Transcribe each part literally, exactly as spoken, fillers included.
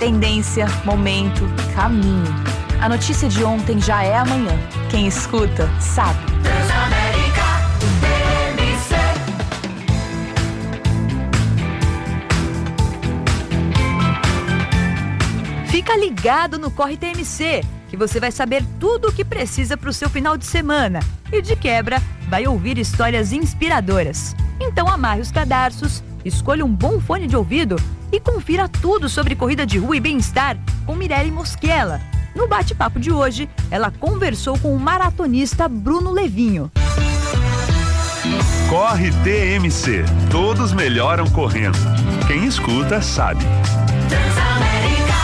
Tendência, momento, caminho. A notícia de ontem já é amanhã. Quem escuta, sabe. Transamérica T M C. Fica ligado no Corre T M C, que você vai saber tudo o que precisa para o seu final de semana. E de quebra, vai ouvir histórias inspiradoras. Então amarre os cadarços, escolha um bom fone de ouvido e confira tudo sobre corrida de rua e bem-estar com Mirelle Mosquela. No bate-papo de hoje, ela conversou com o maratonista Bruno Levinho. Corre T M C. Todos melhoram correndo. Quem escuta, sabe. Transamérica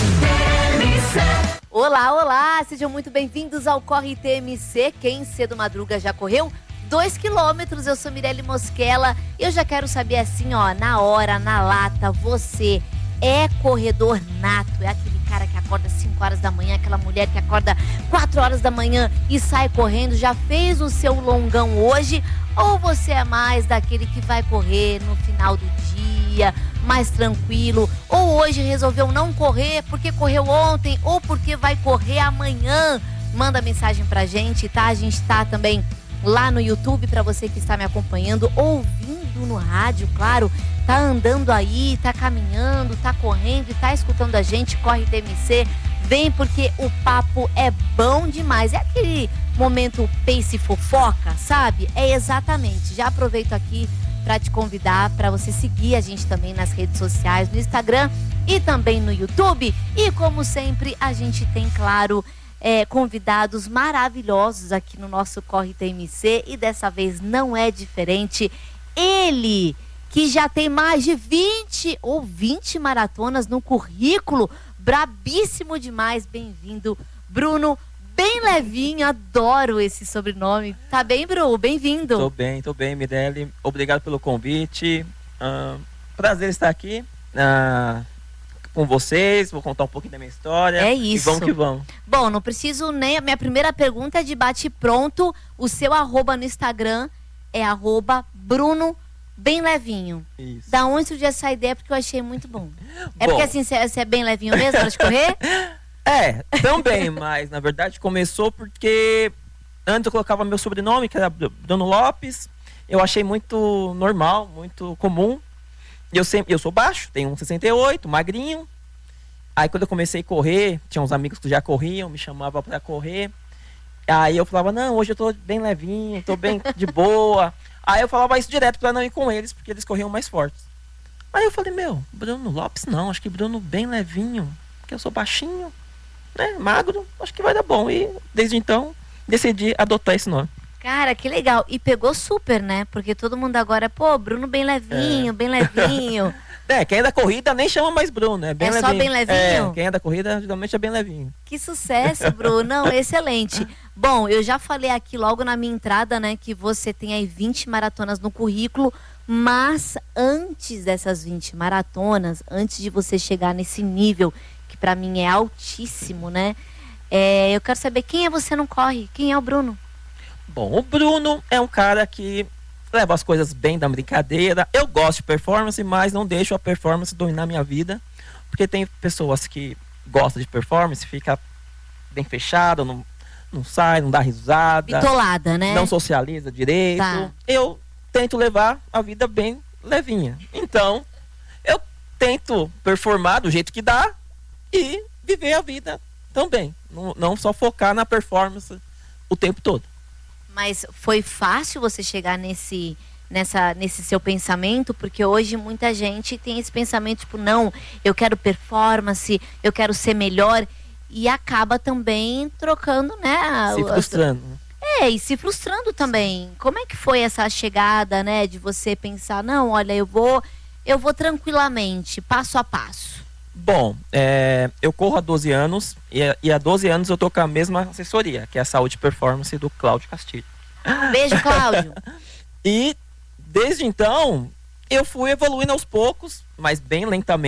T M C. Olá, olá! Sejam muito bem-vindos ao Corre T M C. Quem cedo madruga já correu? Dois quilômetros, eu sou Mirelle Mosquela e eu já quero saber assim, ó, na hora, na lata, você é corredor nato? É aquele cara que acorda às cinco horas da manhã, aquela mulher que acorda quatro horas da manhã e sai correndo, já fez o seu longão hoje? Ou você é mais daquele que vai correr no final do dia, mais tranquilo? Ou hoje resolveu não correr porque correu ontem ou porque vai correr amanhã? Manda mensagem pra gente, tá? A gente tá também lá no YouTube para você que está me acompanhando, ouvindo no rádio, claro, tá andando aí, tá caminhando, tá correndo e tá escutando a gente. Corre T M C, vem porque o papo é bom demais. É aquele momento pace fofoca, sabe? É exatamente. Já aproveito aqui para te convidar para você seguir a gente também nas redes sociais, no Instagram e também no YouTube. E como sempre, a gente tem, claro, É, convidados maravilhosos aqui no nosso Corre T M C e dessa vez não é diferente. Ele, que já tem mais de vinte ou vinte maratonas no currículo, brabíssimo demais, bem-vindo, Bruno, bem levinho, adoro esse sobrenome. Tá bem, Bruno? Bem-vindo. Tô bem, tô bem, Mirelle, obrigado pelo convite, uh, prazer estar aqui. Uh... com vocês, vou contar um pouquinho da minha história. É isso. E vamos que vamos. Bom, não preciso nem... A minha primeira pergunta é de bate-pronto. O seu arroba no Instagram é arroba Bruno Bem Levinho. Isso. Da onde surgiu essa ideia? Porque eu achei muito bom. É bom, porque assim, você é bem levinho mesmo, para de correr? É, também, mas na verdade começou porque antes eu colocava meu sobrenome, que era Bruno Lopes. Eu achei muito normal, muito comum. Eu, sempre, eu sou baixo, tenho um metro e sessenta e oito, magrinho. Aí quando eu comecei a correr, tinha uns amigos que já corriam, me chamavam pra correr. Aí eu falava, não, hoje eu tô bem levinho, tô bem de boa. Aí eu falava isso direto pra não ir com eles, porque eles corriam mais fortes. Aí eu falei, meu, Bruno Lopes não, acho que Bruno bem levinho, porque eu sou baixinho, né, magro, acho que vai dar bom. E desde então, decidi adotar esse nome. Cara, que legal. E pegou super, né? Porque todo mundo agora, pô, Bruno bem levinho, é. bem levinho. É, quem é da corrida nem chama mais Bruno, é bem é levinho. É só bem levinho? É, quem é da corrida geralmente é bem levinho. Que sucesso, Bruno. Não, excelente. Bom, eu já falei aqui logo na minha entrada, né, que você tem aí vinte maratonas no currículo, mas antes dessas vinte maratonas, antes de você chegar nesse nível, que pra mim é altíssimo, né, é, eu quero saber quem é você não corre, quem é o Bruno? Bom, o Bruno é um cara que leva as coisas bem da brincadeira. Eu gosto de performance, mas não deixo a performance dominar minha vida. Porque tem pessoas que gostam de performance, fica bem fechado, não, não sai, não dá risada. Bitolada, né? Não socializa direito. Tá. Eu tento levar a vida bem levinha. Então, eu tento performar do jeito que dá e viver a vida também. Não, não só focar na performance o tempo todo. Mas foi fácil você chegar nesse, nessa, nesse seu pensamento? Porque hoje muita gente tem esse pensamento, tipo, não, eu quero performance, eu quero ser melhor. E acaba também trocando, né? Se frustrando. É, e se frustrando também. Como é que foi essa chegada, né? De você pensar, não, olha, eu vou, eu vou tranquilamente, passo a passo. Bom, é, eu corro há doze anos e, e há doze anos eu tô com a mesma assessoria, que é a Saúde e Performance do Cláudio Castilho. Beijo, Cláudio. E desde então eu fui evoluindo aos poucos, mas bem lentamente,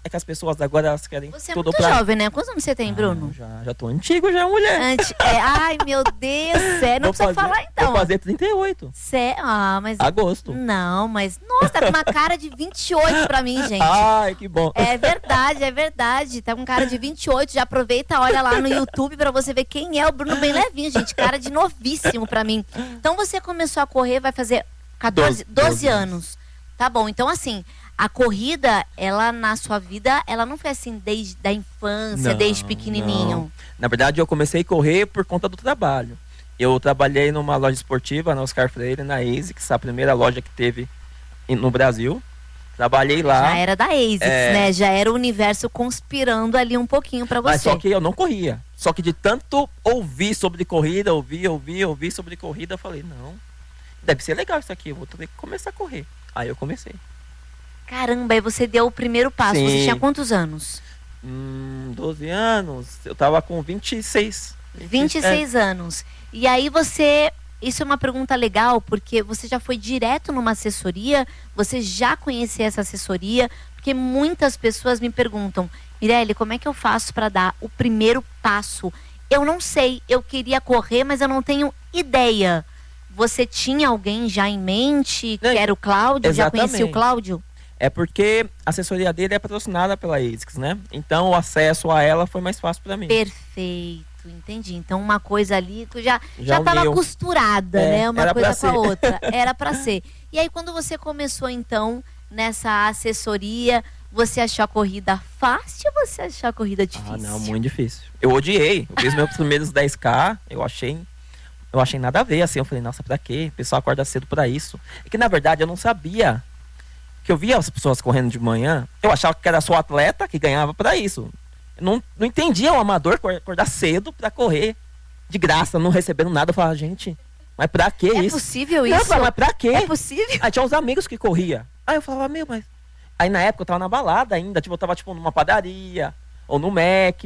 é que as pessoas agora elas querem Você é tudo muito pra... jovem, né? Quantos anos você tem, Ah, Bruno? já, já tô antigo, já, mulher. Antes, é, ai, meu Deus, sério, não Vou precisa fazer- falar então. Vou fazer trinta e oito. Sé... Ah, mas... Agosto. Não, mas... Nossa, tá com uma cara de vinte e oito pra mim, gente. Ai, que bom. É verdade, é verdade. Tá com cara de vinte e oito. Já aproveita, olha lá no YouTube pra você ver quem é o Bruno bem levinho, gente. Cara de novíssimo pra mim. Então você começou a correr, vai fazer quatorze, doze, doze anos. Tá bom, então assim, a corrida, ela na sua vida, ela não foi assim desde a infância, Não, desde pequenininho. não. Na verdade, eu comecei a correr por conta do trabalho. Eu trabalhei numa loja esportiva, na Oscar Freire, na ASICS, a primeira loja que teve em- no Brasil. Trabalhei lá. Já era da ASICS, É. né? Já era o universo conspirando ali um pouquinho pra você. Mas só que eu não corria. Só que de tanto ouvir sobre corrida, ouvir, ouvir, ouvir sobre corrida, eu falei, não, deve ser legal isso aqui, eu vou ter que começar a correr. Aí eu comecei. Caramba, aí você deu o primeiro passo. Sim. Você tinha quantos anos? Hum, doze anos, eu tava com vinte e seis. vinte e seis anos. E aí você... Isso é uma pergunta legal, porque você já foi direto numa assessoria, você já conhecia essa assessoria, porque muitas pessoas me perguntam, Mirelle, como é que eu faço para dar o primeiro passo? Eu não sei, eu queria correr, mas eu não tenho ideia. Você tinha alguém já em mente, que É, era o Cláudio? Já conhecia o exatamente. Cláudio? É porque a assessoria dele é patrocinada pela ASICS, né? Então o acesso a ela foi mais fácil pra mim. Perfeito, entendi. Então uma coisa ali que já já Já estava uniu. costurada, É, né? Uma era coisa pra com a ser. outra. Era pra ser. E aí quando você começou então nessa assessoria, você achou a corrida fácil ou você achou a corrida difícil? Ah, não, muito difícil. Eu odiei. Eu fiz meus primeiros dez K, eu achei, eu achei nada a ver, assim. Eu falei, nossa, pra quê? O pessoal acorda cedo pra isso. É que, na verdade, eu não sabia. Que eu via as pessoas correndo de manhã, eu achava que era só atleta que ganhava pra isso. Eu não, não entendia o amador cor- acordar cedo pra correr de graça, não recebendo nada. Eu falava, gente, mas pra que É isso? possível Não, eu isso? falava, mas pra quê? É possível? Aí tinha uns amigos que corria. Aí eu falava, meu, mas... Aí na época eu tava na balada ainda, tipo, eu tava tipo numa padaria, ou no Mac,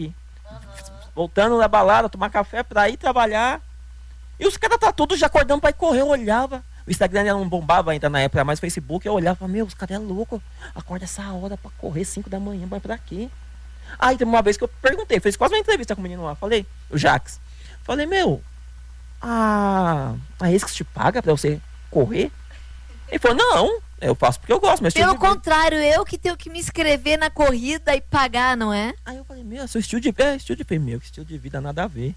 voltando da balada, tomar café pra ir trabalhar. E os caras tá todos já acordando pra ir correr, eu olhava. O Instagram ainda não bombava ainda na época, mas o Facebook, eu olhava e falava, meu, os caras é louco, acorda essa hora pra correr cinco da manhã, mas pra quê? Aí teve uma vez que eu perguntei, fiz quase uma entrevista com o menino lá, falei, o Jax, falei, meu, a, a ASICS te paga pra você correr? Ele falou, não, eu faço porque eu gosto, mas Pelo contrário, eu que tenho que me inscrever na corrida e pagar, não é? Aí eu falei, meu, seu estilo de vida, é, estilo de vida, meu, que estilo de vida nada a ver.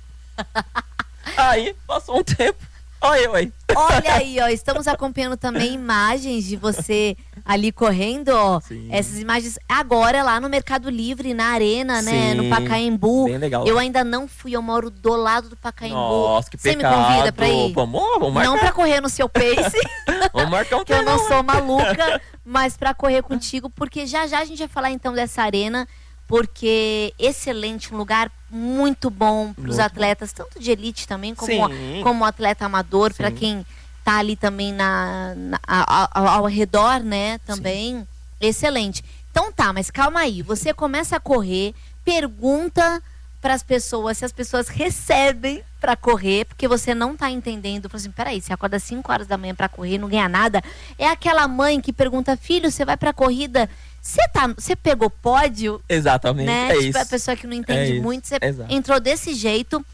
Aí, passou um tempo, olha eu aí. Olha aí, ó, estamos acompanhando também imagens de você ali correndo, ó. Sim. Essas imagens agora lá no Mercado Livre, na Arena, né, Sim, no Pacaembu. bem legal. Eu ainda não fui, eu moro do lado do Pacaembu. Nossa, que Você pecado. me convida pra ir? Vamos, vamos marcar. Não pra correr no seu pace, Vamos marcar um que eu não treino, sou maluca, mas pra correr contigo, porque já já a gente vai falar então dessa arena, porque excelente, um lugar muito bom para os Muito atletas, tanto de elite também, como, Sim. como atleta amador, para Sim. quem tá ali também na, na- a- a- ao redor, né, também, excelente. Então tá, mas calma aí, você começa a correr, pergunta para as pessoas se as pessoas recebem para correr, porque você não tá entendendo. Fala assim, peraí, você acorda às cinco horas da manhã para correr, não ganha nada. É aquela mãe que pergunta, filho, você vai pra corrida, você tá, você pegou pódio? Exatamente, Né? é tipo, isso. a pessoa que não entende É isso, muito, você exato. entrou desse jeito,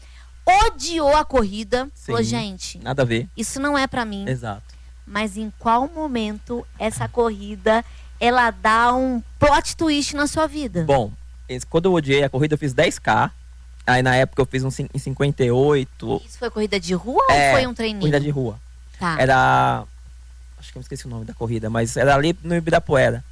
odiou a corrida, falou, Sim. gente, Nada a ver, isso não é pra mim. exato. Mas em qual momento essa corrida, ela dá um plot twist na sua vida? Bom, esse- quando eu odiei a corrida, eu fiz dez K. Aí na época eu fiz um cin- em cinquenta e oito. Isso foi corrida de rua É, ou foi um treininho? Corrida de rua. Tá. Era. Acho que eu esqueci o nome da corrida, mas era ali no Ibirapuera.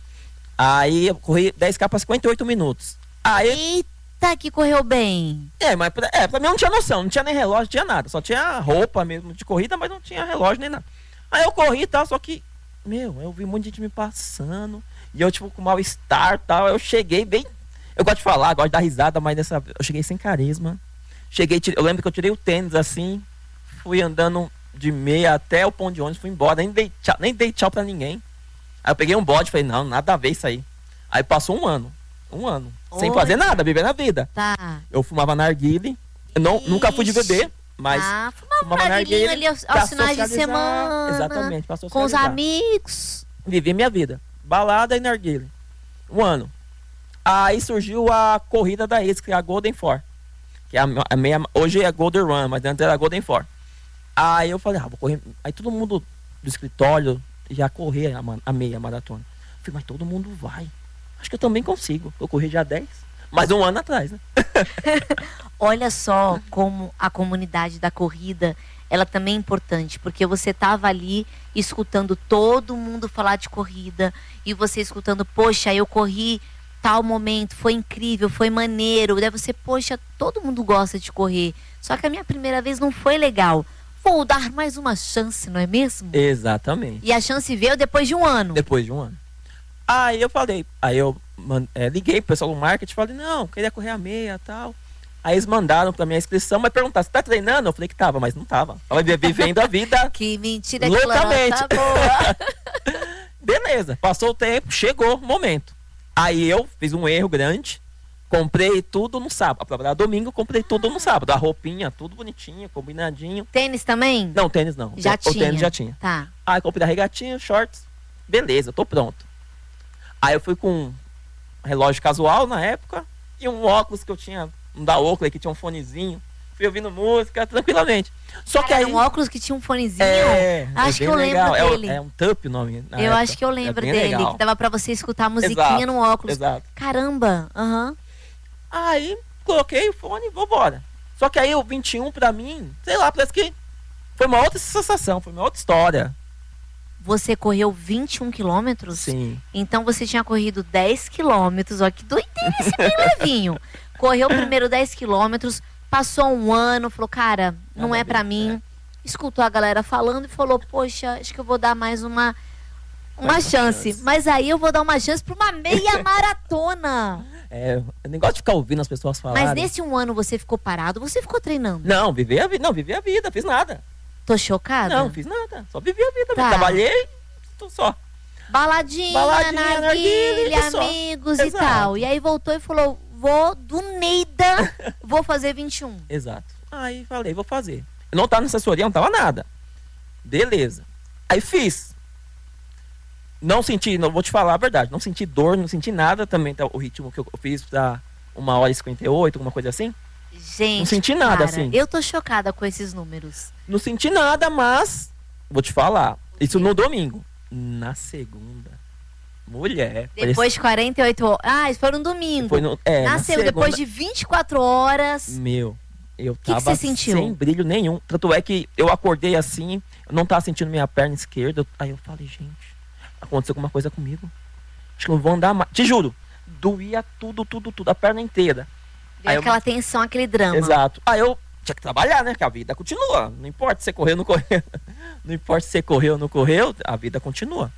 Aí eu corri dez K para cinquenta e oito minutos. Aí. Eita, que correu bem. É, mas pra, é, pra mim eu não tinha noção, não tinha nem relógio, não tinha nada. Só tinha roupa mesmo de corrida, mas não tinha relógio nem nada. Aí eu corri e tal, só que, meu, eu vi um monte de gente me passando. E eu, tipo, com mal-estar e tal. Eu cheguei bem. Eu gosto de falar, gosto de dar risada, mas dessa eu cheguei sem carisma. Cheguei, tirei- eu lembro que eu tirei o tênis assim, fui andando de meia até o ponto de ônibus, fui embora, nem dei tchau, nem dei tchau pra ninguém. Aí eu peguei um bode e falei, não, nada a ver isso aí. Aí passou um ano, um ano, sem Olha. fazer nada, vivendo a vida. Tá. Eu fumava narguile, eu não, nunca fui de beber, mas ah, fumava fumava um narguilinho narguile ali aos, pra aos finais de socializar. semana. Exatamente, pra Com os socializar. amigos. Vivi minha vida, balada e narguile. Um ano. Aí surgiu a corrida da ex, que é a Golden Four. Que é a, a meia, hoje é a Golden Run, mas antes era a Golden Four. Aí eu falei, ah, vou correr. Aí todo mundo do escritório já corria a, a meia maratona. Eu falei, mas todo mundo vai. Acho que eu também consigo. Eu corri já dez, mas um ano atrás, né? Olha só como a comunidade da corrida, ela também é importante, porque você estava ali escutando todo mundo falar de corrida e você escutando, poxa, eu corri tal momento, foi incrível, foi maneiro. Daí você, poxa, todo mundo gosta de correr, só que a minha primeira vez não foi legal. Vou dar mais uma chance, não é mesmo? Exatamente. E a chance veio depois de um ano. Depois de um ano. Aí eu falei, aí eu man, é, liguei pro pessoal do marketing, falei, não, queria correr a meia e tal. Aí eles mandaram pra minha inscrição, mas perguntaram, você tá treinando? Eu falei que tava, mas não tava. Tava vivendo a vida. Que mentira, loucamente. Que tá boa. Beleza, passou o tempo, chegou o momento. Aí eu fiz um erro grande, comprei tudo no sábado. A prova era domingo, comprei tudo no sábado. A roupinha, tudo bonitinho, combinadinho. Tênis também? Não, tênis não. Já o, tinha. O tênis já tinha. Tá. Aí comprei a regatinha, shorts. Beleza, tô pronto. Aí eu fui com um relógio casual na época e um óculos que eu tinha, um da Oakley que tinha um fonezinho. Fui ouvindo música tranquilamente. Só Cara, que aí era um óculos que tinha um fonezinho? É, acho é que eu legal. lembro dele. É, é um Tup o nome. Eu época. acho que eu lembro é dele, legal. que dava pra você escutar a musiquinha Exato, no óculos. Exato. Caramba, aham. Uhum. Aí coloquei o fone e vambora. Só que aí o vinte e um pra mim, sei lá, parece que foi uma outra sensação, foi uma outra história. Você correu vinte e um quilômetros? Sim. Então você tinha corrido dez quilômetros, ó, que doideira esse bem levinho. Correu primeiro dez quilômetros, passou um ano, falou, cara, não Nada é pra bem, mim. É. Escutou a galera falando e falou, poxa, acho que eu vou dar mais uma, uma mais chance. uma chance. Mas aí eu vou dar uma chance pra uma meia maratona. É, eu nem gosto de ficar ouvindo as pessoas falarem. Mas nesse um ano você ficou parado, você ficou treinando? Não, viver a vida, não, viver a vida, fiz nada. Tô chocada? Não, fiz nada, só vivi a vida, Tá. Trabalhei, tô só. Baladinha, Baladinha, narguilha, narguilha, só. amigos e Exato. tal. E aí voltou e falou, vou do Neida, vou fazer vinte e um. Exato. Aí falei, vou fazer. Eu não tava na assessoria, não tava nada. Beleza. Aí fiz. Não senti, não vou te falar a verdade, não senti dor, não senti nada também. Tá, o ritmo que eu fiz pra uma hora e cinquenta e oito, alguma coisa assim. Gente, Não senti nada, cara, assim. eu tô chocada com esses números. Não senti nada, mas vou te falar. Isso no domingo. Na segunda, mulher. Depois de quarenta e oito horas. Ah, isso foi no domingo. Foi no, é, na Nasceu segunda, depois de vinte e quatro horas. Meu, eu que tava você sentiu? sem brilho nenhum. Tanto é que eu acordei assim, eu não tava sentindo minha perna esquerda. Aí eu falei, gente, aconteceu alguma coisa comigo. Acho que não vou andar mais. Te juro, doía tudo, tudo, tudo, a perna inteira. Deu Aí eu- aquela tensão, aquele drama. Exato. Aí eu tinha que trabalhar, né? Que a vida continua. Não importa se você correu ou não correu. Não importa se você correu ou não correu, a vida continua.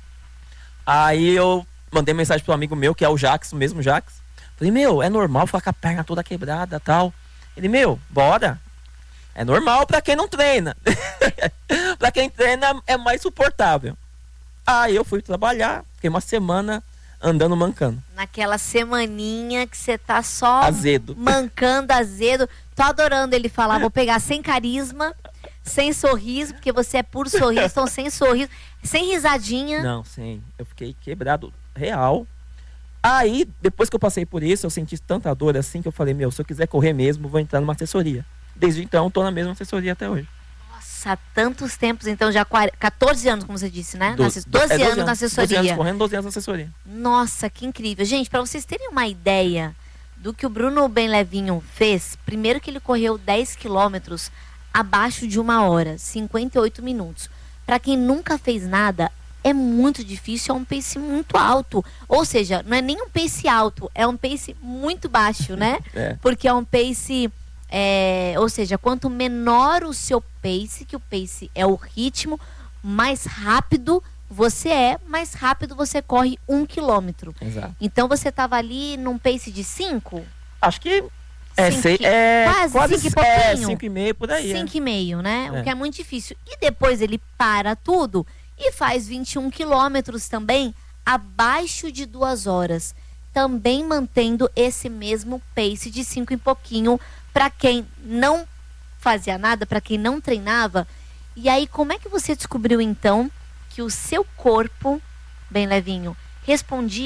Aí eu mandei mensagem pro amigo meu, que é o Jax, o mesmo Jax. Falei, meu, é normal ficar com a perna toda quebrada e tal. Ele, meu, bora. É normal pra quem não treina. Pra quem treina é mais suportável. Aí eu fui trabalhar, fiquei uma semana andando mancando. Naquela semaninha que você tá só Azedo. mancando, azedo. Tô adorando ele falar, vou pegar sem carisma, sem sorriso, porque você é puro sorriso, então sem sorriso, sem risadinha. Não, sim. Eu fiquei quebrado real. Aí, depois que eu passei por isso, eu senti tanta dor assim que eu falei, meu, se eu quiser correr mesmo, vou entrar numa assessoria. Desde então, tô na mesma assessoria até hoje. Nossa, tantos tempos, então já quar- quatorze anos, como você disse, né? Do- Na asse- doze, é, anos na assessoria. doze anos correndo, doze anos na assessoria. Nossa, que incrível. Gente, para vocês terem uma ideia do que o Bruno Bem Levinho fez, primeiro que ele correu dez quilômetros abaixo de uma hora, cinquenta e oito minutos. Para quem nunca fez nada, é muito difícil, é um pace muito alto. Ou seja, não é nem um pace alto, é um pace muito baixo, né? É. Porque é um pace... é, ou seja, quanto menor o seu pace, que o pace é o ritmo, mais rápido você é, mais rápido você corre um quilômetro. Exato. Então você estava ali num pace de cinco? Acho que é, Cinco sei, e- é quase quase cinco e é, pouquinho. cinco e meio por aí. é. Cinco e meio, né? É. O que é muito difícil. E depois ele para tudo e faz vinte e um quilômetros também, abaixo de duas horas. Também mantendo esse mesmo pace de cinco e pouquinho para quem não fazia nada, para quem não treinava. E aí, como é que você descobriu então que o seu corpo, bem levinho, respondia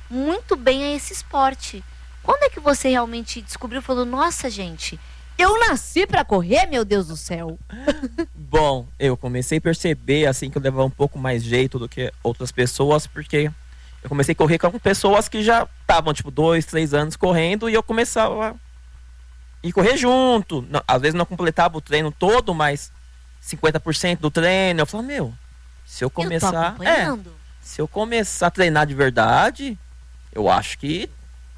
muito bem a esse esporte. Quando é que você realmente descobriu, falou, nossa, gente, eu nasci pra correr, meu Deus do céu? Bom, eu comecei a perceber, assim, que eu levava um pouco mais jeito do que outras pessoas, porque eu comecei a correr com pessoas que já estavam, tipo, dois, três anos correndo, e eu começava a ir correr junto. Não, às vezes não completava o treino todo, mas cinquenta por cento do treino. Eu falava, meu, se eu começar... Eu tô acompanhando. É, se eu começar a treinar de verdade, eu acho que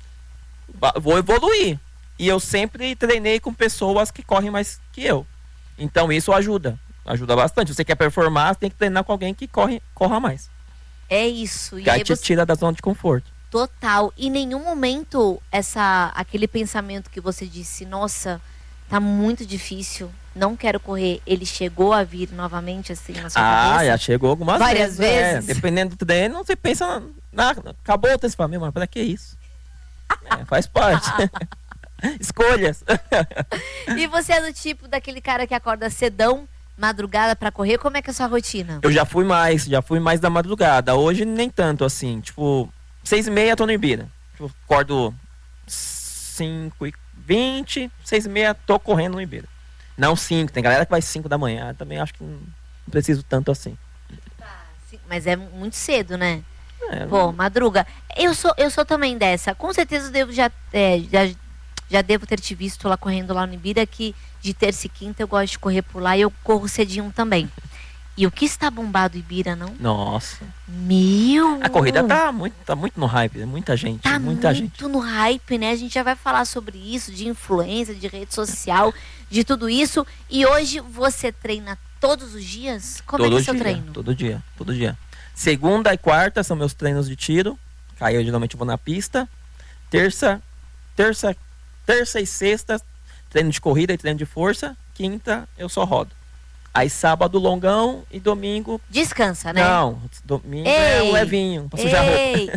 vou evoluir. E eu sempre treinei com pessoas que correm mais que eu. Então isso ajuda. Ajuda bastante. Você quer performar, você tem que treinar com alguém que corre, corra mais. É isso. E Que aí aí te você... tira da zona de conforto. Total. Em nenhum momento essa, aquele pensamento que você disse, nossa, tá muito difícil, não quero correr, ele chegou a vir novamente assim na sua Ah, cabeça? já chegou algumas Várias vezes. vezes? É, dependendo do treino, você pensa na, na, acabou o treino, você fala, meu, mas pra que isso? É, faz parte. Escolhas. E você é do tipo daquele cara que acorda cedão, madrugada pra correr? Como é que é a sua rotina? Eu já fui mais, já fui mais da madrugada. Hoje nem tanto assim. Tipo, seis e meia tô no Ibira. Tipo, acordo cinco e vinte, seis e meia tô correndo no Ibira. Não cinco, tem galera que vai cinco da manhã. Também acho que não preciso tanto assim. Sim, mas é muito cedo, né? É, Pô, madruga. Eu sou, eu sou também dessa. Com certeza eu devo já, é, já, já devo ter te visto lá correndo lá no Ibira, que de terça e quinta eu gosto de correr por lá e eu corro cedinho também. E o que está bombado Ibira, não? Nossa. Meu! A corrida tá muito, tá muito no hype, é muita gente, Tá muita muito gente. no hype, né? A gente já vai falar sobre isso, de influência, de rede social, de tudo isso. E hoje você treina todos os dias? Como todo é que é o seu dia, treino? Todo dia, todo dia. Segunda e quarta são meus treinos de tiro. Aí eu geralmente vou na pista. Terça, terça, terça e sexta, treino de corrida e treino de força. Quinta, eu só rodo. Aí sábado, longão, e domingo... Descansa, né? Não, domingo é Ei, um levinho, pra sujar a roupa. Ei!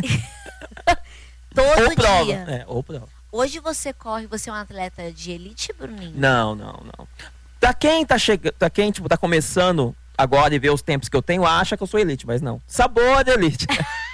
Todo Ou prova, dia. é, ou prova. Hoje você corre, você é um atleta de elite, Bruninho? Não, não, não. Pra quem tá chegando, pra quem tipo, tá começando agora e vê os tempos que eu tenho, acha que eu sou elite, mas não. Sabor de elite.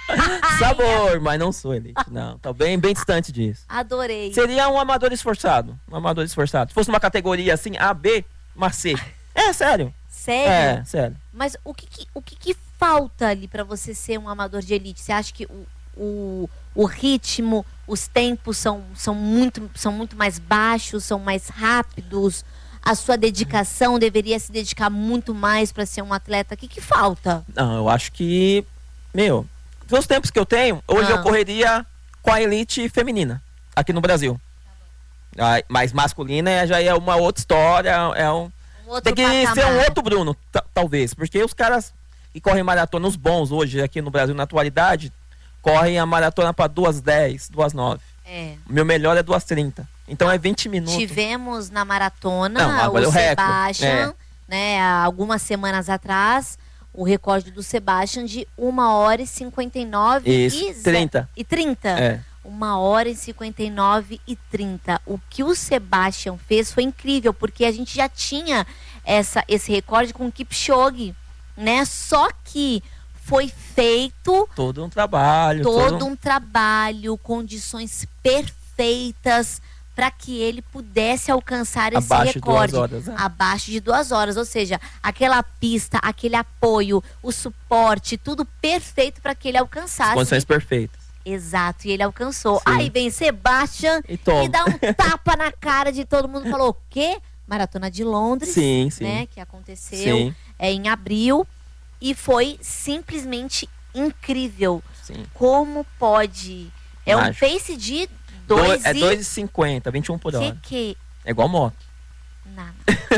Sabor, mas não sou elite, não. Tá bem, bem distante disso. Adorei. Seria um amador esforçado, um amador esforçado. Se fosse uma categoria assim, A, B, mas C. É, sério. Sério? É, sério. Mas o que, que- o que, que falta ali pra você ser um amador de elite? Você acha que o, o, o ritmo, os tempos são, são, muito, são muito mais baixos, são mais rápidos? A sua dedicação deveria se dedicar muito mais pra ser um atleta? O que, que falta? Não, eu acho que, meu, nos tempos que eu tenho, hoje Ah. eu correria com a elite feminina, aqui no Brasil. Ah, mas masculina é- já é uma outra história, é um... Um outro Tem que patamar. ser um outro Bruno, ta- talvez. Porque os caras que correm maratona, os bons hoje aqui no Brasil, na atualidade, correm a maratona para duas dez, duas nove. É. O meu melhor é duas trinta. Então é vinte minutos. Tivemos na maratona Não, agora é o o recorde, Sebastian, né, há algumas semanas atrás, o recorde do Sebastian de uma hora e cinquenta e nove Isso, e ze- trinta. E trinta. É. uma hora e cinquenta e nove e trinta. O que o Sebastian fez foi incrível, porque a gente já tinha essa, esse recorde com o Kipchoge, né? Só que foi feito Todo um trabalho. todo um- um trabalho, condições perfeitas para que ele pudesse alcançar esse Abaixo de recorde. duas horas, né? Abaixo de duas horas, ou seja, aquela pista, aquele apoio, o suporte, tudo perfeito para que ele alcançasse. Condições perfeitas. Exato, e ele alcançou. Sim. Aí vem Sebastian E toma. e dá um tapa na cara de todo mundo. Falou, o quê? Maratona de Londres, Sim, sim. né? Que aconteceu Sim, é, em abril. E foi simplesmente incrível. sim. Como pode? É um Mágico. pace de Doi- dois é e... dois e cinquenta, vinte e um por que hora. que... É igual moto. Nada.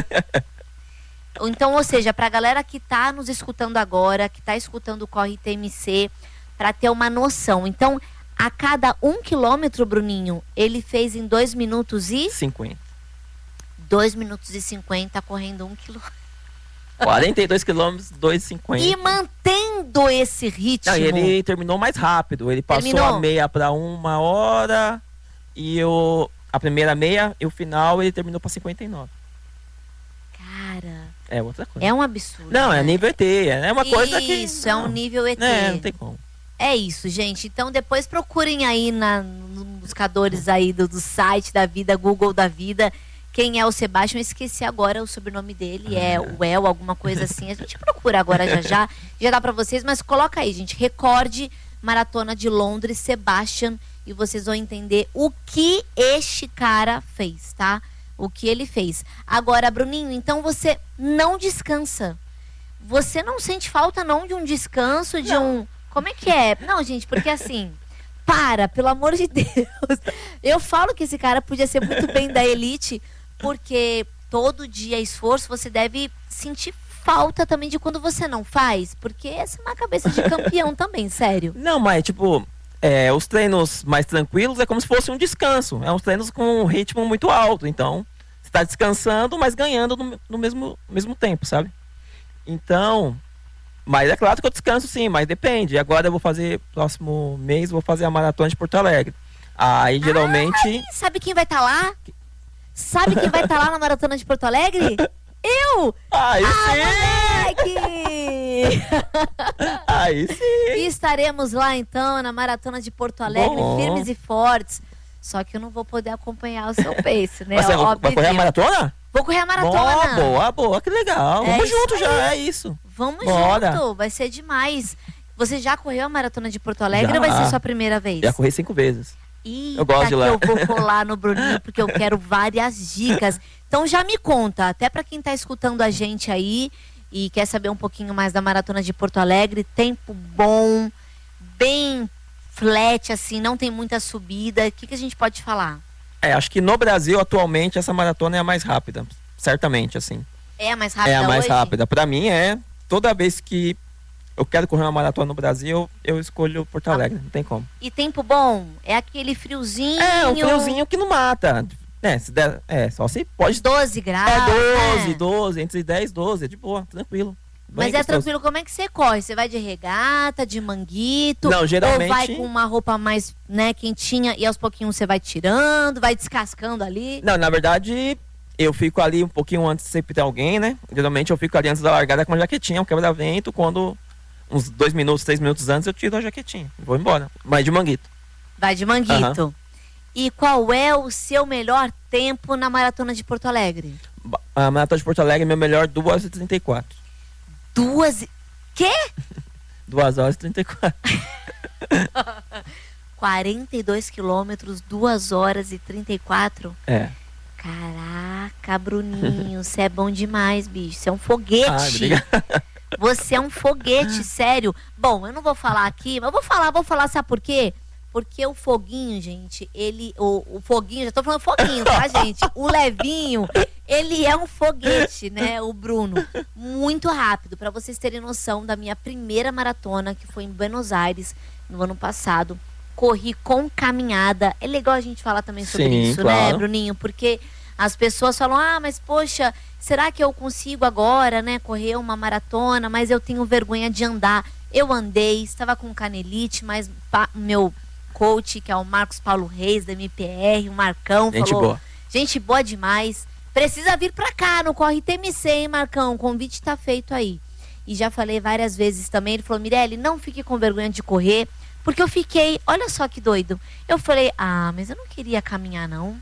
Então, ou seja, pra galera que tá nos escutando agora, que tá escutando o Corre T M C, pra ter uma noção. Então, a cada um quilômetro, Bruninho, ele fez em dois minutos e... cinquenta. dois minutos e cinquenta correndo um quilômetro. quarenta e dois quilômetros, dois e cinquenta. E mantendo esse ritmo. Não, e ele terminou mais rápido. Ele passou Terminou? a meia para uma hora e o, a primeira meia e o final ele terminou para cinquenta e nove. Cara, É outra coisa. é um absurdo. Não, é né? nível E T. É uma coisa que. Isso, é um nível E T. É, não tem como. É isso, gente. Então depois procurem aí na, nos buscadores aí do, do site da vida, Google da vida, quem é o Sebastião. Eu esqueci agora o sobrenome dele, é o El, alguma coisa assim. A gente procura agora já já, já dá pra vocês, mas coloca aí, gente, recorde Maratona de Londres, Sebastian, e vocês vão entender o que este cara fez, tá? O que ele fez. Agora, Bruninho, então você não descansa. Você não sente falta não de um descanso, de não. um... Como é que é? Não, gente, porque assim, para, pelo amor de Deus. Eu falo que esse cara podia ser muito bem da elite, porque todo dia esforço você deve sentir falta também de quando você não faz, porque essa é uma cabeça de campeão também, sério. Não, mas tipo, é, os treinos mais tranquilos é como se fosse um descanso. É uns treinos com um ritmo muito alto, então você está descansando, mas ganhando no, no mesmo, mesmo tempo, sabe? Então... Mas é claro que eu descanso sim, mas depende. Agora eu vou fazer, próximo mês, vou fazer a Maratona de Porto Alegre. Aí geralmente... Ai, sabe quem vai estar tá lá? Sabe quem vai estar tá lá na Maratona de Porto Alegre? Eu! Aí ah, sim! moleque! Aí sim! E estaremos lá então na Maratona de Porto Alegre, Bom. firmes e fortes. Só que eu não vou poder acompanhar o seu pace, né? Você Óbvio. vai correr a maratona? Vou correr a maratona. Boa, boa, boa, que legal. É Vamos isso junto aí. já, é isso. Vamos Bora. junto, vai ser demais. Você já correu a Maratona de Porto Alegre Já. ou vai ser sua primeira vez? Já corri cinco vezes. Eita, Eu gosto de lá. que eu vou colar no Bruninho, porque eu quero várias dicas. Então já me conta, até pra quem tá escutando a gente aí e quer saber um pouquinho mais da Maratona de Porto Alegre, tempo bom, bem flat, assim, não tem muita subida. O que, que a gente pode falar? É, acho que no Brasil, atualmente, essa maratona é a mais rápida. Certamente, assim. É a mais rápida É a mais hoje? rápida. Pra mim, é. Toda vez que eu quero correr uma maratona no Brasil, eu escolho Porto Alegre. Não tem como. E tempo bom? É aquele friozinho... É, um friozinho que não mata. É, se der, é só se pode... doze graus, É doze, né? doze, entre dez e doze, é de boa, tranquilo. Bem Mas é gostoso. tranquilo, como é que você corre? Você vai de regata, de manguito? Não, geralmente- Ou vai com uma roupa mais, né, quentinha e aos pouquinhos você vai tirando, vai descascando ali? Não, na verdade, eu fico ali um pouquinho antes de sempre ter alguém, né? Geralmente eu fico ali antes da largada com uma jaquetinha, um quebra-vento, quando uns dois minutos, três minutos antes eu tiro a jaquetinha. Vou embora. Mas de manguito. Vai de manguito. E qual é o seu melhor tempo na Maratona de Porto Alegre? Ba- A maratona de Porto Alegre é meu melhor duas horas e trinta e quatro. Duas... e- Quê? duas horas e trinta e quatro. quarenta e dois quilômetros, duas horas e trinta e quatro? É. Caraca, Bruninho, você é bom demais, bicho. Você é um foguete. Ah, obrigado. Você é um foguete, sério. Bom, eu não vou falar aqui, mas eu vou falar, vou falar, sabe por quê? Porque o foguinho, gente, ele... O, o foguinho, já tô falando foguinho, tá, gente? O levinho, ele é um foguete, né, o Bruno. Muito rápido, pra vocês terem noção da minha primeira maratona, que foi em Buenos Aires, no ano passado. Corri com caminhada. É legal a gente falar também sobre Sim, isso, né, claro. Bruninho? Porque as pessoas falam, ah, mas poxa, será que eu consigo agora, né, correr uma maratona, mas eu tenho vergonha de andar. Eu andei, estava com canelite, mas pa- meu coach, que é o Marcos Paulo Reis, da M P R, o Marcão, Gente falou, boa. gente boa demais, precisa vir pra cá, no Corre T M C, hein, Marcão, o convite tá feito aí. E já falei várias vezes também, ele falou, Mirelle, não fique com vergonha de correr, porque eu fiquei, olha só que doido, eu falei, ah, mas eu não queria caminhar não,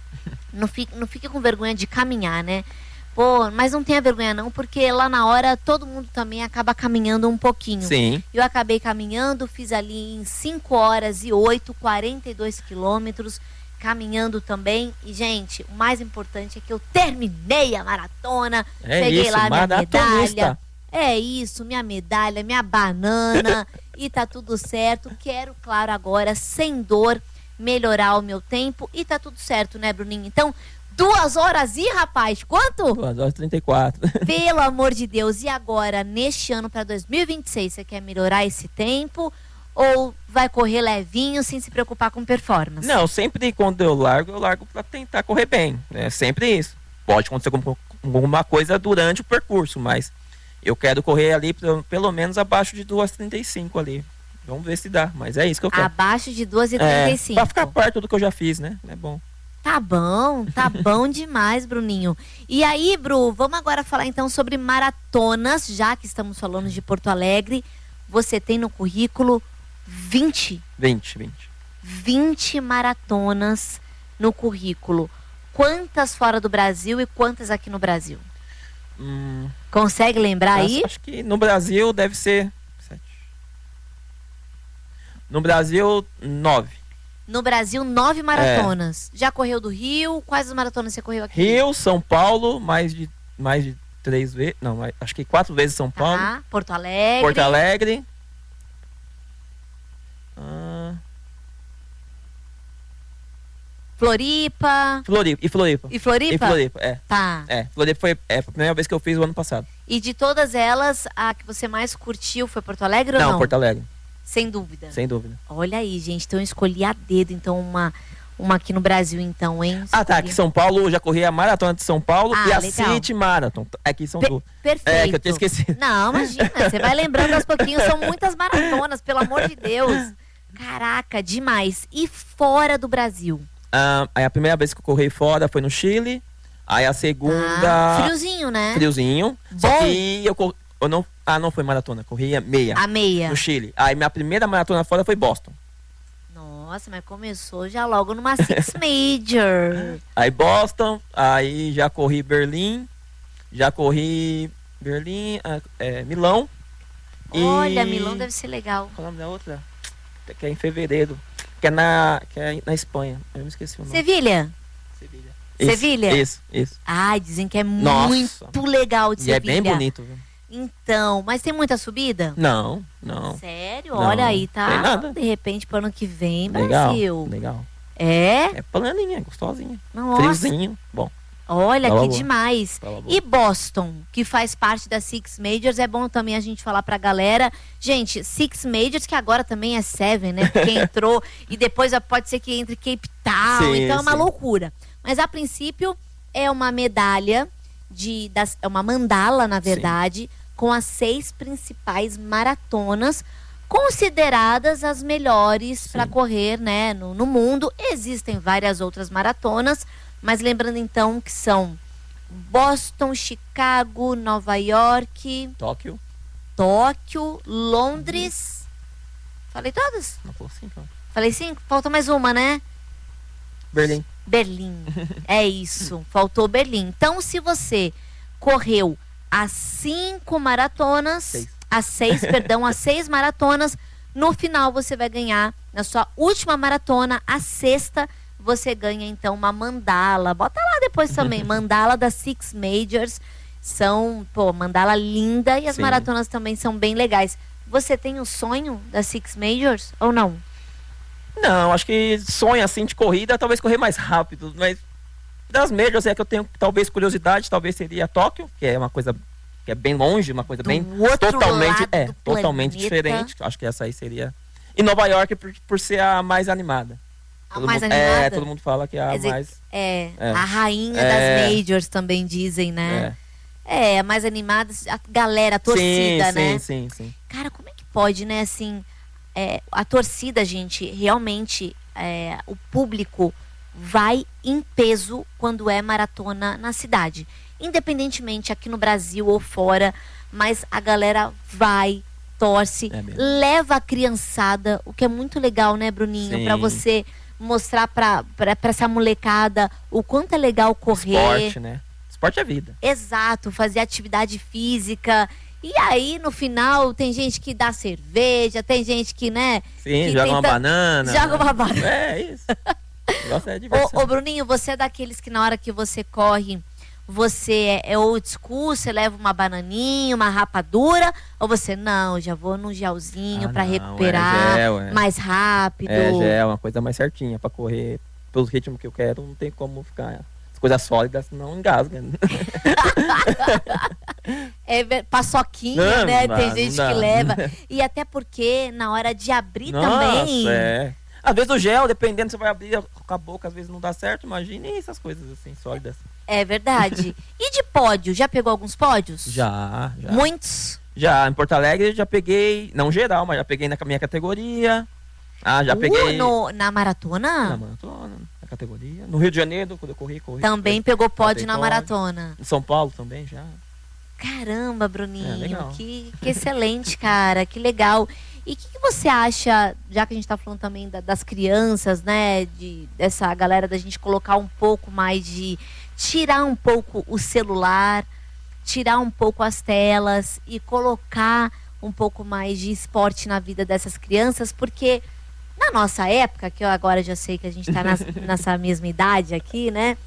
não fique, não fique com vergonha de caminhar, né? Pô, mas não tenha vergonha não, porque lá na hora todo mundo também acaba caminhando um pouquinho. Sim. Eu acabei caminhando, fiz ali em cinco horas e oito, quarenta e dois quilômetros, caminhando também. E, gente, o mais importante é que eu terminei a maratona. É peguei isso, lá minha maratonista. medalha. É isso, minha medalha, minha banana. E tá tudo certo. Quero, claro, agora, sem dor, melhorar o meu tempo. E tá tudo certo, né, Bruninho? Então, duas horas e, rapaz, quanto? duas horas e trinta e quatro. Pelo amor de Deus. E agora, neste ano para dois mil e vinte e seis, você quer melhorar esse tempo? Ou vai correr levinho, sem se preocupar com performance? Não, sempre quando eu largo, eu largo pra tentar correr bem. É sempre isso. Pode acontecer com- com alguma coisa durante o percurso, mas eu quero correr ali pelo, pelo menos abaixo de duas horas e trinta e cinco ali. Vamos ver se dá, mas é isso que eu quero. Abaixo de duas e trinta e cinco. É, pra ficar perto do que eu já fiz, né? É bom. Tá bom, tá bom demais, Bruninho. E aí, Bru, vamos agora falar então sobre maratonas, já que estamos falando de Porto Alegre. Você tem no currículo vinte? vinte, vinte. vinte maratonas no currículo. Quantas fora do Brasil e quantas aqui no Brasil? Hum, Consegue lembrar aí? acho que no Brasil deve ser... Sete. No Brasil, nove. No Brasil, nove maratonas. Já correu do Rio? Quais as maratonas você correu aqui? Rio, São Paulo, mais de, mais de três vezes. Não, mais- acho que quatro vezes São Paulo. Tá. Porto Alegre. Porto Alegre. Ah, Floripa. Floripa. E Floripa. E Floripa? E Floripa, é. Tá. É, Floripa foi, é, foi a primeira vez que eu fiz o ano passado. E de todas elas, a que você mais curtiu foi Porto Alegre ou Não, não? Porto Alegre, Sem dúvida. sem dúvida. Olha aí, gente. Então eu escolhi a dedo, então, uma, uma aqui no Brasil, então, hein? Ah, tá. Escolhi. Aqui em São Paulo, eu já corri a maratona de São Paulo Ah, e a legal. City Marathon. Aqui são Pe- duas. Perfeito. É, que eu tinha esquecido. Não, imagina. Você vai lembrando aos pouquinhos. São muitas maratonas, pelo amor de Deus. Caraca, demais. E fora do Brasil? Ah, aí a primeira vez que eu corri fora foi no Chile. Aí a segunda. Ah, friozinho, né? Friozinho. Só Bom. que eu, cor- eu não. Ah, não foi maratona, corria meia. A meia. No Chile. Aí minha primeira maratona fora foi Boston. Nossa, mas começou já logo numa Six Major. Aí Boston, aí já corri Berlim, já corri Berlim, ah, é, Milão. e- Olha, Milão deve ser legal. Qual é o nome da outra? Que é em fevereiro. Que é na, que é na Espanha. Eu me esqueci o nome. Sevilha? Sevilha. Sevilha? Isso, isso. Ai, dizem que é Nossa. muito legal de E é Sevilha. bem bonito, viu? Então, mas tem muita subida? Não, não. Sério? Não, Olha aí, tá? tem nada. De repente, pro ano que vem, Legal, Brasil. legal. É? É planinha, gostosinha. Nossa. Friozinho. Bom, Olha, Tava que boa. demais. tava bom. E Boston, que faz parte da Six Majors, é bom também a gente falar pra galera. Gente, Six Majors, que agora também é Seven, né? Porque entrou e depois pode ser que entre Cape Town, Sim, então é uma sim. loucura. Mas a princípio é uma medalha, de, das, é uma mandala, na verdade, com as seis principais maratonas consideradas as melhores para Sim. correr, né, no, no mundo. Existem várias outras maratonas, mas lembrando então que são Boston, Chicago, Nova York, Tóquio. Tóquio, Londres. Falei todas? Não falou assim, então. Falei cinco? Falta mais uma, né? Berlim. Berlim. É isso. Faltou Berlim. Então, se você correu as cinco maratonas, Seis. as seis, perdão, as seis maratonas, no final você vai ganhar, na sua última maratona, a sexta, você ganha então uma mandala. Bota lá depois também, mandala das Six Majors. São, pô, mandala linda e as Sim. maratonas também são bem legais. Você tem o sonho das Six Majors ou não? Não, acho que sonho assim de corrida, talvez correr mais rápido, mas das médias é que eu tenho talvez curiosidade, talvez seria Tóquio, que é uma coisa que é bem longe, uma coisa Do bem outro totalmente, lado é, do totalmente planeta. diferente. Acho que essa aí seria. E Nova York por, por ser a mais animada. A Todo mais mundo, animada? É, todo mundo fala que é a Quer dizer, mais. É, É. a rainha É. das majors também dizem, né? É. É, a mais animada, a galera, a torcida, sim, né? Sim, sim, sim. Cara, como é que pode, né, assim, é, a torcida, gente, realmente, é, o público vai em peso quando é maratona na cidade. Independentemente aqui no Brasil ou fora, mas a galera vai, torce, É mesmo. leva a criançada, o que é muito legal, né, Bruninho? Sim. Pra você mostrar pra, pra, pra essa molecada o quanto é legal correr. Esporte, né? Esporte é vida. Exato, fazer atividade física. E aí, no final, tem gente que dá cerveja, tem gente que, né? Sim, que joga uma tenta- banana. Joga uma banana. É isso. O negócio é diversão. Ô, ô, Bruninho, você é daqueles que na hora que você corre, você é, é old school, você leva uma bananinha, uma rapadura, ou você, não, já vou num gelzinho Ah, pra não, recuperar é gel, é. mais rápido. É, já é uma coisa mais certinha pra correr pelos ritmos que eu quero, não tem como ficar as coisas sólidas, senão engasga. É ver- paçoquinha, Não, né? não Tem dá, gente não que dá. leva. E até porque na hora de abrir também. Nossa, é. Às vezes o gel, dependendo, você vai abrir com a boca, às vezes não dá certo, imagine essas coisas assim, sólidas. É verdade. E de pódio? Já pegou alguns pódios? Já, já. Muitos? Já, em Porto Alegre já peguei, não geral, mas já peguei na minha categoria. Ah, já Uh, peguei no- na maratona? na maratona, na categoria. No Rio de Janeiro, quando eu corri, corri. Também pegou pódio Botei na pódio. maratona. Em São Paulo também já. Caramba, Bruninho. É, legal. que, que excelente, cara. Que legal. E o que, que você acha, já que a gente está falando também da, das crianças, né? De, dessa galera da gente colocar um pouco mais de... Tirar um pouco o celular, tirar um pouco as telas e colocar um pouco mais de esporte na vida dessas crianças, porque na nossa época, que eu agora já sei que a gente está nessa mesma idade aqui, né?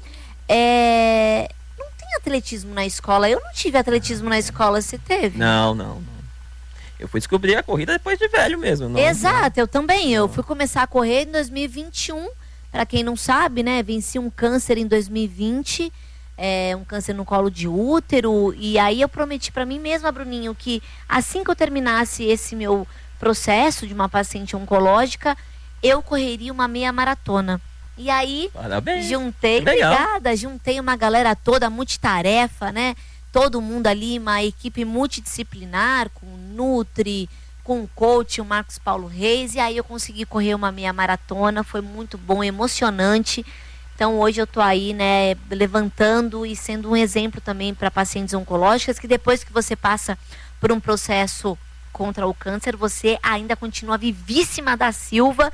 É, não tem atletismo na escola. Eu não tive atletismo na escola, você teve? Não, não, não. Eu fui descobrir a corrida depois de velho mesmo. Não, Exato, não. eu também. Eu Não. fui começar a correr em dois mil e vinte e um. Para quem não sabe, né? Venci um câncer em dois mil e vinte. É, um câncer no colo de útero. E aí eu prometi para mim mesma, Bruninho, que assim que eu terminasse esse meu processo de uma paciente oncológica, eu correria uma meia maratona. E aí, Parabéns. juntei, Legal. obrigada, juntei uma galera toda multitarefa, né? Todo mundo ali, uma equipe multidisciplinar, com Nutri, com o coach, o Marcos Paulo Reis, e aí eu consegui correr uma meia maratona, foi muito bom, emocionante. Então hoje eu tô aí, né, levantando e sendo um exemplo também para pacientes oncológicas, que depois que você passa por um processo contra o câncer, você ainda continua vivíssima da Silva.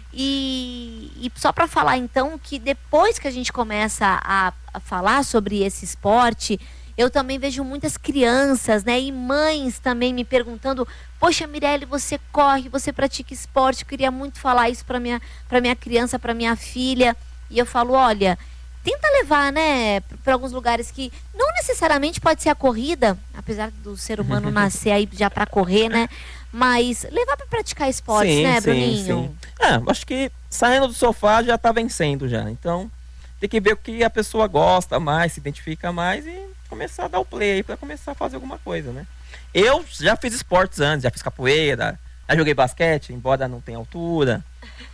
E, e só para falar então que depois que a gente começa a, a falar sobre esse esporte, eu também vejo muitas crianças, né, e mães também me perguntando: poxa, Mirelle, você corre, você pratica esporte, eu queria muito falar isso para minha, para minha criança, para minha filha. E eu falo: olha, tenta levar, né, para alguns lugares que não necessariamente pode ser a corrida, apesar do ser humano nascer aí já para correr, né, mas levar para praticar esportes, Sim, né, sim, Bruninho? sim. É, acho que saindo do sofá já tá vencendo já. Então, tem que ver o que a pessoa gosta mais, se identifica mais e começar a dar o play aí pra começar a fazer alguma coisa, né? Eu já fiz esportes antes, já fiz capoeira, já joguei basquete, embora não tenha altura.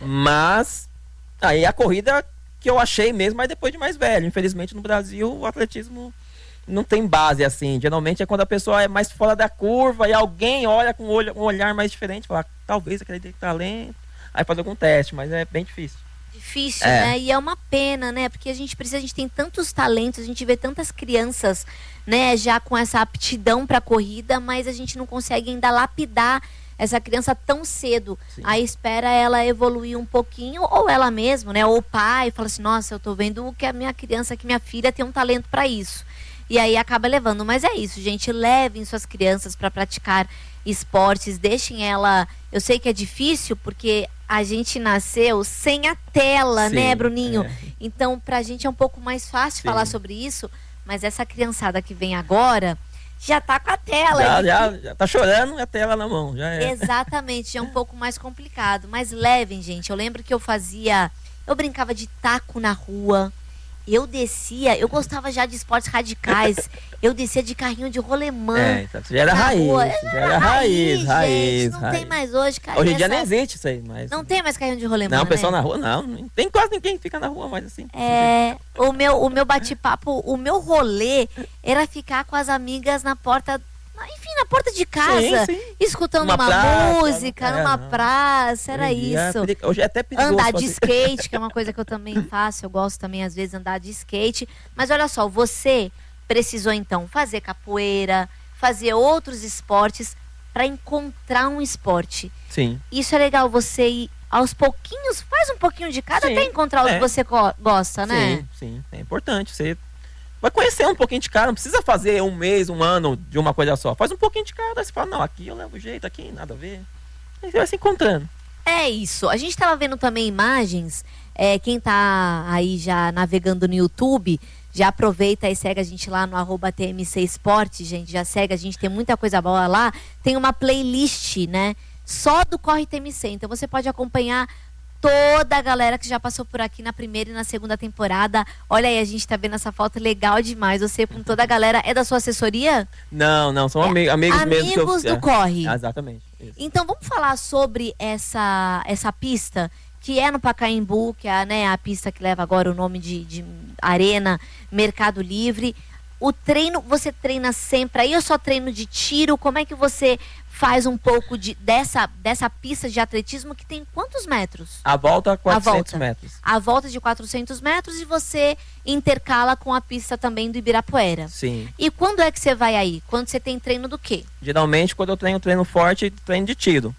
Mas aí a corrida que eu achei mesmo, mas depois de mais velho. Infelizmente no Brasil o atletismo não tem base assim. Geralmente é quando a pessoa é mais fora da curva e alguém olha com um, olho, um olhar mais diferente, fala, talvez aquele tem talento, aí faz algum teste, mas é bem difícil. Difícil, É. né? E é uma pena, né? Porque a gente precisa, a gente tem tantos talentos, a gente vê tantas crianças, né, já com essa aptidão para corrida, mas a gente não consegue ainda lapidar essa criança tão cedo. Sim. Aí espera ela evoluir um pouquinho, ou ela mesma, né? Ou o pai fala assim: nossa, eu tô vendo que a minha criança, que minha filha tem um talento para isso. E aí acaba levando. Mas é isso, gente. Levem suas crianças para praticar esportes, deixem ela. Eu sei que é difícil porque a gente nasceu sem a tela, Sim, né, Bruninho? é. Então, pra gente é um pouco mais fácil Sim. falar sobre isso, mas essa criançada que vem agora já tá com a tela. Já, Ele- já, já tá chorando e a tela na mão, já é. Exatamente, já é um pouco mais complicado. Mas levem, gente. Eu lembro que eu fazia. Eu brincava de taco na rua. Eu descia, eu gostava já de esportes radicais. Eu descia de carrinho de rolemã. É, então, já era na raiz, rua. já era raiz, raiz, gente, não raiz. tem mais hoje, cara. Hoje em dia essa- nem existe isso aí, mas... Não tem mais carrinho de rolemã, Não, o pessoal né? na rua não, não tem quase ninguém que fica na rua mais assim. É, o meu, o meu bate-papo, o meu rolê era ficar com as amigas na porta, enfim, na porta de casa, Sim, sim. escutando Numa uma praça, música, é, numa não. praça, era Hoje em dia é isso. peri- Hoje é até perigoso. Andar de fazer. skate, que é uma coisa que eu também faço, eu gosto também às vezes de andar de skate. Mas olha só, você precisou então fazer capoeira, fazer outros esportes para encontrar um esporte. Sim. Isso é legal, você ir aos pouquinhos, faz um pouquinho de cada Sim, até encontrar o é. que você go- gosta, né? Sim, sim, é importante. Você vai conhecer um pouquinho de cada, não precisa fazer um mês, um ano de uma coisa só. Faz um pouquinho de cada, aí você fala, não, aqui eu levo jeito, aqui nada a ver. Aí você vai se encontrando. É isso. A gente estava vendo também imagens. É, quem tá aí já navegando no YouTube, já aproveita e segue a gente lá no arroba T M C Esporte, gente. Já segue, a gente tem muita coisa boa lá. Tem uma playlist, né? Só do Corre T M C. Então você pode acompanhar toda a galera que já passou por aqui na primeira e na segunda temporada. Olha aí, a gente tá vendo essa foto legal demais. Você com toda a galera. É da sua assessoria? Não, não, são ami- amigos mesmo. que eu- Amigos do é. Corre. Ah, exatamente. Isso. Então vamos falar sobre essa, essa pista que é no Pacaembu, que é a, né, a pista que leva agora o nome de, de Arena Mercado Livre. O treino, você treina sempre aí ou só treino de tiro? Como é que você faz um pouco de, dessa, dessa pista de atletismo que tem quantos metros? A volta quatrocentos volta. metros. A volta de quatrocentos metros e você intercala com a pista também do Ibirapuera. Sim. E quando é que você vai aí? Quando você tem treino do quê? Geralmente, quando eu treino treino forte, treino de tiro.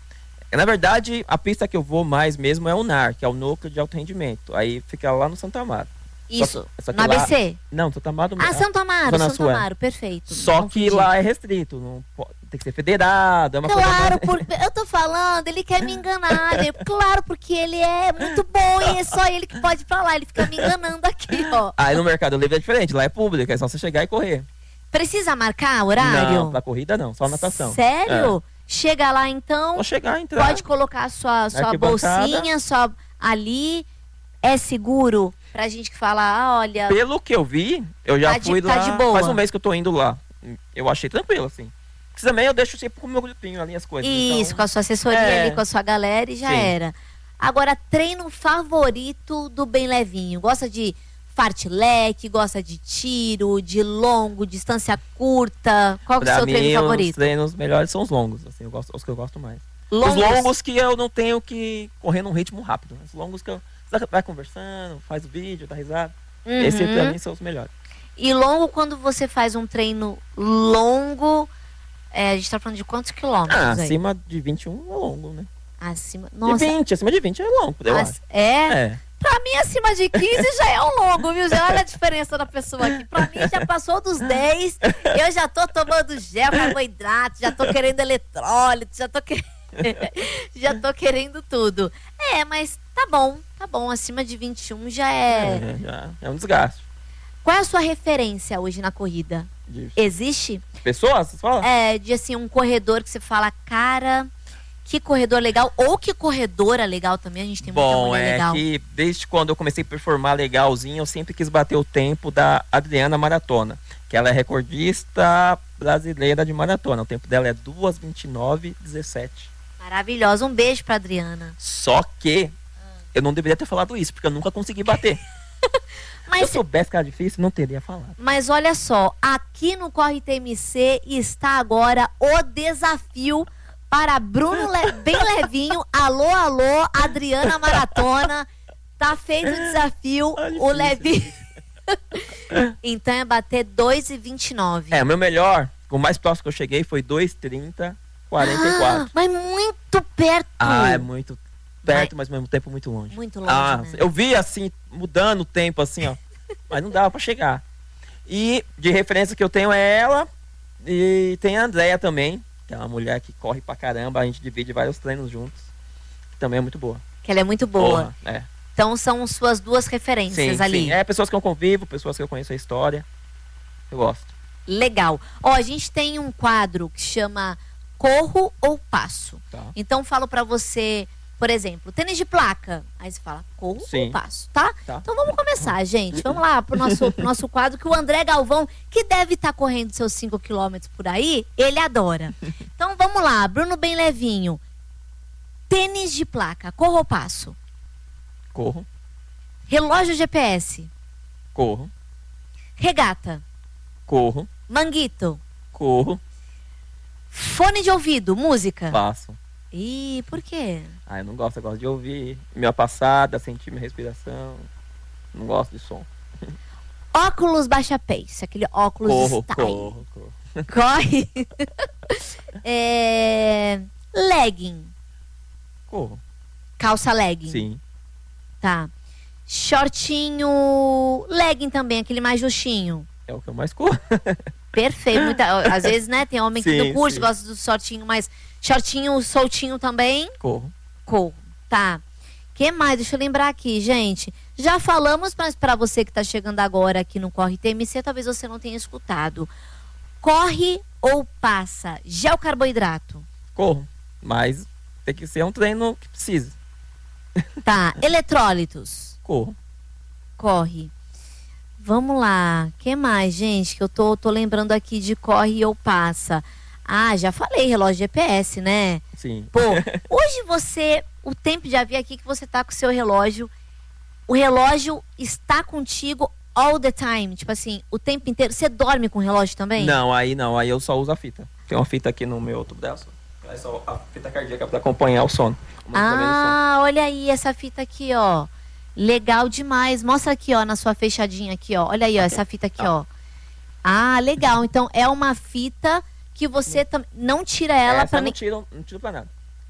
Na verdade, a pista que eu vou mais mesmo é o N A R, que é o Núcleo de Alto Rendimento. Aí fica lá no Santo Amaro. Isso, Só, só que no lá- A B C? Não, Santo Amaro. Ah, Santo Amaro, Zona Santo Sul, é. Amaro, perfeito. Só Confundi. que lá é restrito. Não pode, tem que ser federado. É uma coisa Claro, mais- por... eu tô falando, ele quer me enganar. né? Claro, porque ele é muito bom e é só ele que pode ir pra lá. Ele fica me enganando aqui, ó. Aí no Mercado Livre é diferente, lá é público, é só você chegar e correr. Precisa marcar horário? Não, pra corrida não, só natação. Sério? Chega lá então, Vou chegar e entrar. pode colocar a sua, sua Arquibancada. bolsinha, sua ali. É seguro pra gente que fala, ah, olha, Pelo que eu vi, eu já Tá de- fui tá lá. de boa. Faz um mês que eu tô indo lá. Eu achei tranquilo, assim. Porque também eu deixo sempre com o meu grupinho ali as coisas. isso, então... com a sua assessoria É. ali, com a sua galera e já Sim. era. Agora, treino favorito do Bem Levinho? Gosta de fartlek, gosta de tiro, de longo, distância curta? Qual que é o Pra seu mim, treino os favorito? treinos melhores são os longos, assim, eu gosto, os que eu gosto mais. Longos? Os longos que eu não tenho que correr num ritmo rápido. Os longos que eu você vai conversando, faz o vídeo, dá risada. Uhum. Esse pra mim são os melhores. E longo, quando você faz um treino longo, é, a gente tá falando de quantos quilômetros Ah, aí? acima de vinte e um é longo, né? Acima. Nossa. De vinte, acima de vinte é longo, eu Ac- acho. É? É. Pra mim, acima de quinze já é um longo, viu? Já olha a diferença da pessoa aqui. Pra mim, já passou dos dez. Eu já tô tomando gel, carboidrato, já tô querendo eletrólito, já tô querendo. já tô querendo tudo. É, mas tá bom, tá bom. Acima de vinte e um já é. É, já, é um desgaste. Qual é a sua referência hoje na corrida? De Existe? pessoas, você fala? É, de assim, um corredor que você fala, cara, que corredor legal. Ou que corredora legal também. A gente tem muita Bom, mulher é legal. que desde quando eu comecei a performar legalzinho, eu sempre quis bater o tempo da Adriana Maratona, que ela é recordista brasileira de maratona. O tempo dela é duas, vinte e nove, dezessete. Maravilhosa. Um beijo pra Adriana. Só que eu não deveria ter falado isso, porque eu nunca consegui bater. Se eu Mas, soubesse que era difícil, não teria falado. mas olha só, aqui no Corre T M C está agora o desafio para Bruno Le- Bem Levinho. Alô, alô, Adriana Maratona. Tá feito o desafio. Tá o difícil. Levinho. Então é bater dois e vinte e nove. É, o meu melhor, o mais próximo que eu cheguei foi dois, trinta, quarenta e quatro. Ah, mas muito perto. Ah, é muito perto, mas ao mesmo tempo muito longe. Muito longe, Ah, né? eu vi assim, mudando o tempo, assim, ó. Mas não dava pra chegar. E de referência que eu tenho é ela. E tem a Andréia também, que é uma mulher que corre pra caramba. A gente divide vários treinos juntos. Que também é muito boa. Que ela é muito boa. Porra, é. Então são suas duas referências Sim, ali. sim. É pessoas que eu convivo, pessoas que eu conheço a história. Eu gosto. Legal. Ó, a gente tem um quadro que chama Corro ou Passo. Tá. Então falo pra você, por exemplo, tênis de placa. Aí você fala corro Sim. ou passo, tá? Tá. Então vamos começar, gente. Vamos lá pro nosso, pro nosso quadro que o André Galvão, que deve estar correndo seus cinco quilômetros por aí, ele adora. Então vamos lá, Bruno Bem Levinho. Tênis de placa, corro ou passo? Corro, Relógio G P S, corro, regata, corro, manguito, corro, fone de ouvido, música. passo. Ih, por quê? Ah, eu não gosto, eu gosto de ouvir minha passada, sentir minha respiração. Não gosto de som. Óculos baixa pace, aquele óculos Corro, style. corro, corro. Corre. é... Legging, Corro, calça legging. sim. Tá. Shortinho, legging também, aquele mais justinho. É o que eu mais corro. Perfeito. Muita- às vezes, né, tem homem que Sim, não curte, sim. gosta do shortinho, mas shortinho soltinho também. Corro. Corro. Tá. Que mais? Deixa eu lembrar aqui, gente. Já falamos, mas para você que tá chegando agora aqui no Corre T M C, talvez você não tenha escutado. Corre ou passa? Gel carboidrato. Corro. Mas tem que ser um treino que precisa. Tá. Eletrólitos. Corro. Corre. Vamos lá. Que mais, gente? Que eu tô, tô lembrando aqui de corre ou passa. Ah, já falei, relógio G P S, né? Sim. Pô, hoje você, o tempo já vi aqui que você tá com o seu relógio. O relógio está contigo all the time. Tipo assim, o tempo inteiro. Você dorme com o relógio também? Não, aí não. Aí eu só uso a fita. Tem uma fita aqui no meu outro braço. É só a fita cardíaca pra acompanhar o sono. O monitoramento do sono. Ah, olha aí essa fita aqui, ó. Legal demais. Mostra aqui, ó, na sua fechadinha aqui, ó. Olha aí, ó, essa fita aqui, ó. Ah, legal. Então é uma fita que você tam... não tira ela Essa pra eu não nem... tiro, não tiro pra nada.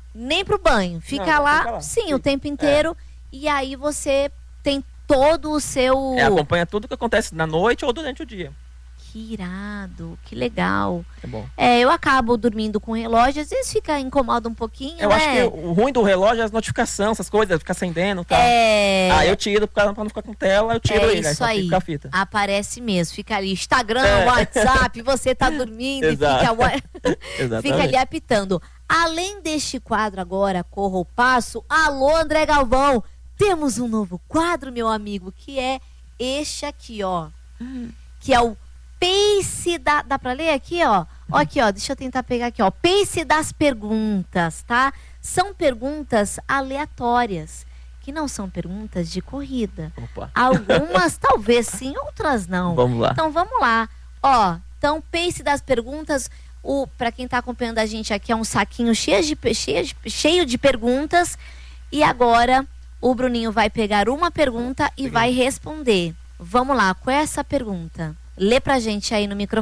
Nem pro banho. Fica, Não, lá, fica lá. sim, Fica. o tempo inteiro. E aí você tem todo o seu... É, acompanha tudo que acontece na noite ou durante o dia. Que irado, que legal. É bom. É, eu acabo dormindo com relógio, às vezes fica incomoda um pouquinho, Eu né? acho que o ruim do relógio é as notificações, essas coisas, ficar acendendo e tal. É... Ah, eu tiro pra, pra não ficar com tela, eu tiro É ele, isso só aí. fica a fita. Aparece mesmo, fica ali Instagram, É. WhatsApp, você tá dormindo e Exato. fica, wa- Exatamente. fica ali apitando. Além deste quadro agora, Corra o Passo, alô André Galvão, temos um novo quadro, meu amigo, que é este aqui, ó. Que é o Pace da... Dá pra ler aqui, ó? Ó aqui, ó, deixa eu tentar pegar aqui, ó. Pace das perguntas, tá? São perguntas aleatórias, que não são perguntas de corrida. Opa. Algumas talvez sim, outras não. Vamos lá. Então vamos lá. Ó, então Pace das perguntas, o para quem tá acompanhando a gente aqui é um saquinho cheio de pe- cheio de, cheio de perguntas e agora o Bruninho vai pegar uma pergunta e vai responder. Vamos lá, qual é essa pergunta? Lê pra gente aí no microfone.